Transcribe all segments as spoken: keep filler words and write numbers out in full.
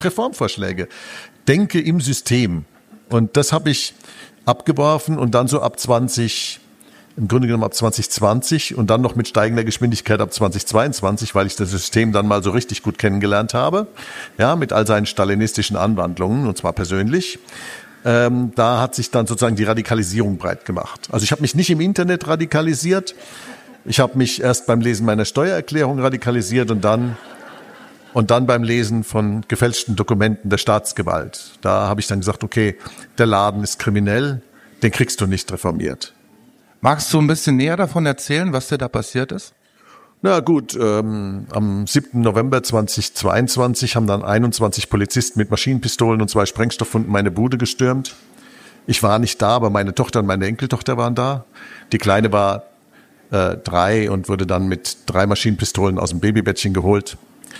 Reformvorschläge. Denke im System. Und das habe ich abgeworfen und dann so ab zwanzig, im Grunde genommen ab zwanzig zwanzig und dann noch mit steigender Geschwindigkeit ab zwanzig zweiundzwanzig, weil ich das System dann mal so richtig gut kennengelernt habe, ja, mit all seinen stalinistischen Anwandlungen, und zwar persönlich. Ähm, da hat sich dann sozusagen die Radikalisierung breit gemacht. Also ich habe mich nicht im Internet radikalisiert, ich habe mich erst beim Lesen meiner Steuererklärung radikalisiert und dann und dann beim Lesen von gefälschten Dokumenten der Staatsgewalt. Da habe ich dann gesagt, okay, der Laden ist kriminell, den kriegst du nicht reformiert. Magst du ein bisschen näher davon erzählen, was dir da passiert ist? Na gut, ähm, am siebten November zweitausendzweiundzwanzig haben dann einundzwanzig Polizisten mit Maschinenpistolen und zwei Sprengstofffunden meine Bude gestürmt. Ich war nicht da, aber meine Tochter und meine Enkeltochter waren da. Die Kleine war äh, drei und wurde dann mit drei Maschinenpistolen aus dem Babybettchen geholt.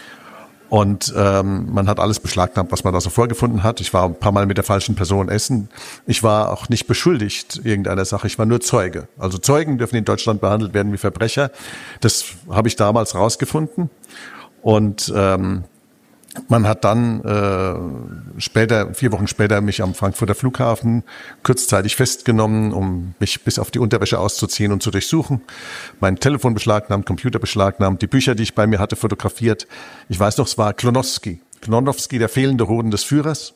Und ähm, man hat alles beschlagnahmt, was man da so vorgefunden hat. Ich war ein paar Mal mit der falschen Person essen. Ich war auch nicht beschuldigt irgendeiner Sache. Ich war nur Zeuge. Also Zeugen dürfen in Deutschland behandelt werden wie Verbrecher. Das habe ich damals rausgefunden. Und ähm, man hat dann äh, später, vier Wochen später, mich am Frankfurter Flughafen kurzzeitig festgenommen, um mich bis auf die Unterwäsche auszuziehen und zu durchsuchen. Mein Telefon beschlagnahmt, Computer beschlagnahmt, die Bücher, die ich bei mir hatte, fotografiert. Ich weiß noch, es war Klonowski. Klonowski, der fehlende Hoden des Führers.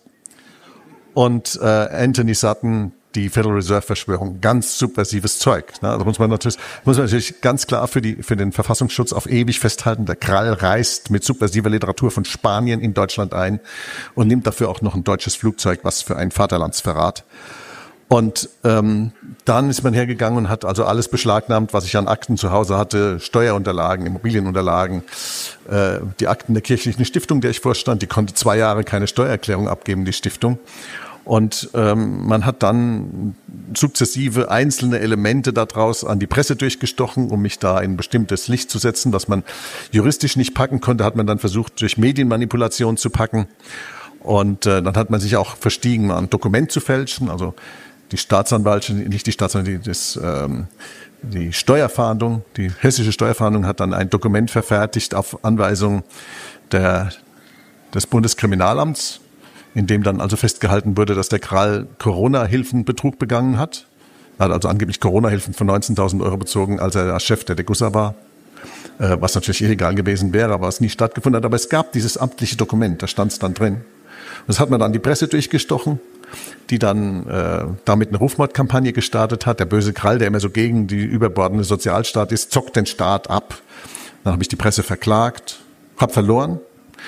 Und äh, Anthony Sutton, die Federal Reserve-Verschwörung, ganz subversives Zeug. Da muss man natürlich, muss man natürlich ganz klar für die, für den Verfassungsschutz auf ewig festhalten. Der Krall reist mit subversiver Literatur von Spanien in Deutschland ein und nimmt dafür auch noch ein deutsches Flugzeug, was für ein Vaterlandsverrat. Und ähm, dann ist man hergegangen und hat also alles beschlagnahmt, was ich an Akten zu Hause hatte, Steuerunterlagen, Immobilienunterlagen, äh, die Akten der kirchlichen Stiftung, der ich vorstand, die konnte zwei Jahre keine Steuererklärung abgeben, die Stiftung. Und ähm, man hat dann sukzessive einzelne Elemente daraus an die Presse durchgestochen, um mich da in ein bestimmtes Licht zu setzen, was man juristisch nicht packen konnte, hat man dann versucht, durch Medienmanipulation zu packen. Und äh, dann hat man sich auch verstiegen, ein Dokument zu fälschen. Also die Staatsanwaltschaft, nicht die Staatsanwaltschaft, die, das, ähm, die Steuerfahndung, die hessische Steuerfahndung hat dann ein Dokument verfertigt auf Anweisung der, des Bundeskriminalamts, in dem dann also festgehalten wurde, dass der Krall Corona-Hilfenbetrug begangen hat. Er hat also angeblich Corona-Hilfen von neunzehntausend Euro bezogen, als er Chef der Degussa war, äh, was natürlich illegal gewesen wäre, aber was nie stattgefunden hat. Aber es gab dieses amtliche Dokument, da stand es dann drin. Das hat man dann die Presse durchgestochen, die dann äh, damit eine Rufmordkampagne gestartet hat. Der böse Krall, der immer so gegen die überbordende Sozialstaat ist, zockt den Staat ab. Dann habe ich die Presse verklagt, habe verloren,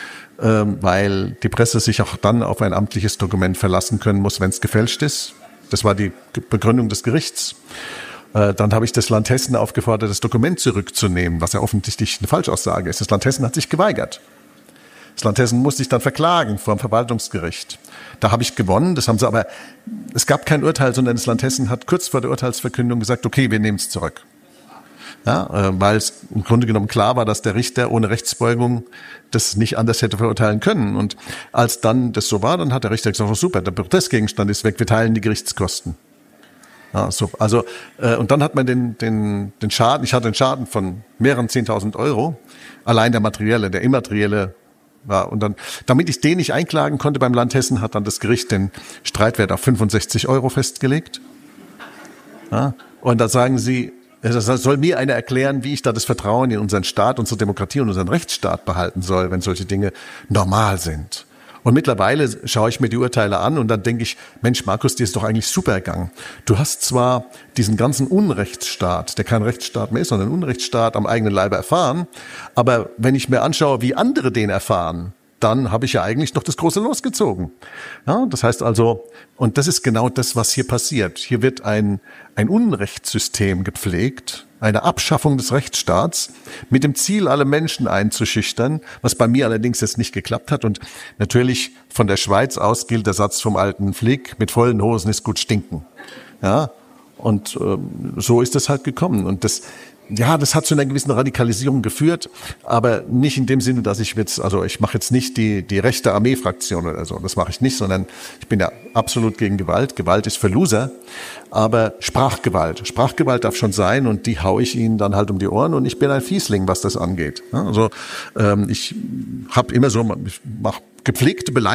weil die Presse sich auch dann auf ein amtliches Dokument verlassen können muss, wenn es gefälscht ist. Das war die Begründung des Gerichts. Dann habe ich das Land Hessen aufgefordert, das Dokument zurückzunehmen, was ja offensichtlich eine Falschaussage ist. Das Land Hessen hat sich geweigert. Das Land Hessen musste sich dann verklagen vor dem Verwaltungsgericht. Da habe ich gewonnen, das haben sie aber, es gab kein Urteil, sondern das Land Hessen hat kurz vor der Urteilsverkündung gesagt, okay, wir nehmen es zurück. Ja, weil es im Grunde genommen klar war, dass der Richter ohne Rechtsbeugung das nicht anders hätte verurteilen können. Und als dann das so war, dann hat der Richter gesagt, oh, super, der Protestgegenstand ist weg, wir teilen die Gerichtskosten. Ja, so, also äh, und dann hat man den, den, den Schaden, ich hatte einen Schaden von mehreren zehntausend Euro, allein der materielle, der immaterielle war. Und dann, damit ich den nicht einklagen konnte beim Land Hessen, hat dann das Gericht den Streitwert auf fünfundsechzig Euro festgelegt. Ja, und da sagen sie, das soll mir einer erklären, wie ich da das Vertrauen in unseren Staat, unsere Demokratie und unseren Rechtsstaat behalten soll, wenn solche Dinge normal sind. Und mittlerweile schaue ich mir die Urteile an und dann denke ich, Mensch, Markus, dir ist doch eigentlich super gegangen. Du hast zwar diesen ganzen Unrechtsstaat, der kein Rechtsstaat mehr ist, sondern ein Unrechtsstaat am eigenen Leibe erfahren, aber wenn ich mir anschaue, wie andere den erfahren, dann habe ich ja eigentlich noch das große Los gezogen. Ja, das heißt also, und das ist genau das, was hier passiert. Hier wird ein, ein Unrechtssystem gepflegt, eine Abschaffung des Rechtsstaats mit dem Ziel, alle Menschen einzuschüchtern, was bei mir allerdings jetzt nicht geklappt hat. Und natürlich von der Schweiz aus gilt der Satz vom alten Flick, mit vollen Hosen ist gut stinken. Ja, und äh, so ist das halt gekommen. Und das Ja, das hat zu einer gewissen Radikalisierung geführt, aber nicht in dem Sinne, dass ich jetzt, also ich mache jetzt nicht die die rechte Armeefraktion oder so, das mache ich nicht, sondern ich bin ja absolut gegen Gewalt. Gewalt ist für Loser, aber Sprachgewalt, Sprachgewalt darf schon sein und die hau ich ihnen dann halt um die Ohren und ich bin ein Fiesling, was das angeht. Also ähm, ich habe immer so, ich mache gepflegte Beleidigung